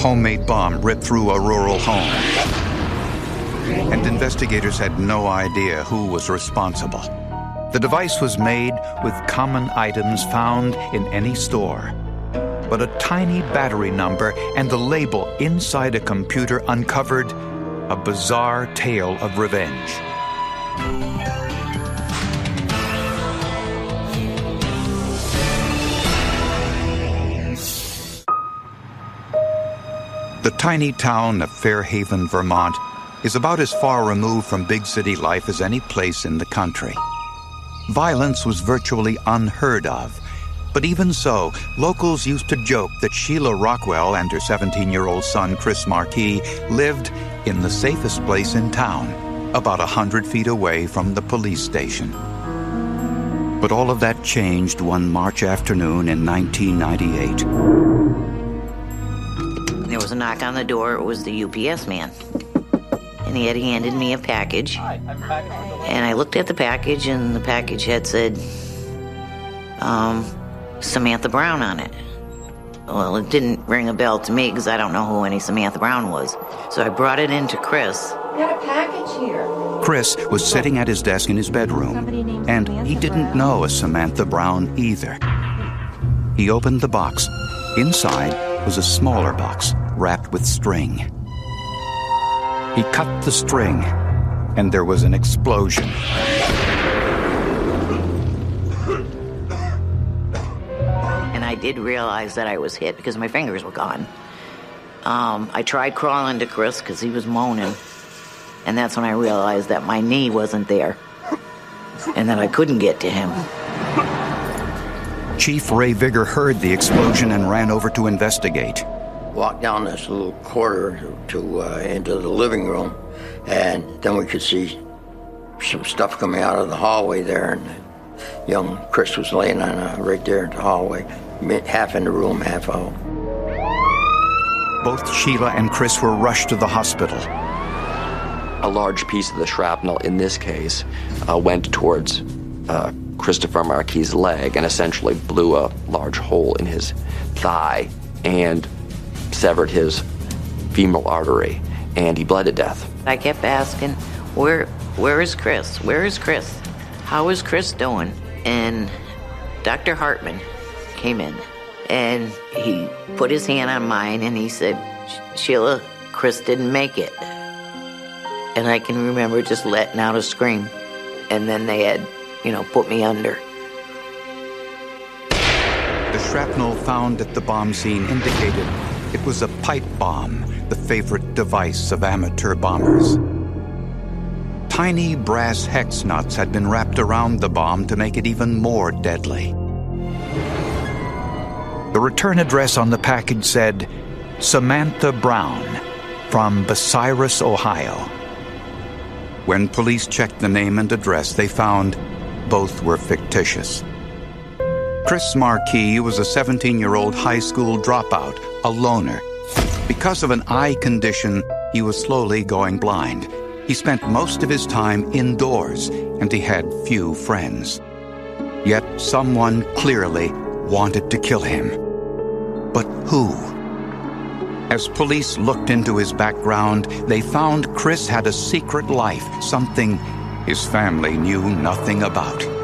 homemade bomb ripped through a rural home. And investigators had no idea who was responsible. The device was made with common items found in any store. But a tiny battery number and the label inside a computer uncovered a bizarre tale of revenge. The tiny town of Fairhaven, Vermont, is about as far removed from big city life as any place in the country. Violence was virtually unheard of. But even so, locals used to joke that Sheila Rockwell and her 17-year-old son, Chris Marquis, lived in the safest place in town, about 100 feet away from the police station. But all of that changed one March afternoon in 1998. There was a knock on the door. It was the UPS man. And he had handed me a package. And I looked at the package, and the package had said, Samantha Brown on it. Well, it didn't ring a bell to me because I don't know who any Samantha Brown was. So I brought it in to Chris. We got a package here. Chris was sitting at his desk in his bedroom, and he didn't know a Samantha Brown either. He opened the box. Inside was a smaller box wrapped with string. He cut the string, and there was an explosion. And I did realize that I was hit because my fingers were gone. I tried crawling to Chris because he was moaning, and that's when I realized that my knee wasn't there and that I couldn't get to him. Chief Ray Vigor heard the explosion and ran over to investigate. Walked down this little corridor into the living room, and then we could see some stuff coming out of the hallway there, and young Chris was laying on right there in the hallway, half in the room, half out. Both Sheila and Chris were rushed to the hospital. A large piece of the shrapnel in this case went towards Christopher Marquis' leg and essentially blew a large hole in his thigh and severed his femoral artery, and he bled to death. I kept asking, where is Chris? Where is Chris? How is Chris doing? And Dr. Hartman came in, and he put his hand on mine, and he said, Sheila, Chris didn't make it. And I can remember just letting out a scream, and then they had, put me under. The shrapnel found at the bomb scene indicated it was a pipe bomb, the favorite device of amateur bombers. Tiny brass hex nuts had been wrapped around the bomb to make it even more deadly. The return address on the package said, Samantha Brown, from Bucyrus, Ohio. When police checked the name and address, they found both were fictitious. Chris Marquis was a 17-year-old high school dropout, a loner. Because of an eye condition, he was slowly going blind. He spent most of his time indoors, and he had few friends. Yet someone clearly wanted to kill him. But who? As police looked into his background, they found Chris had a secret life, something his family knew nothing about.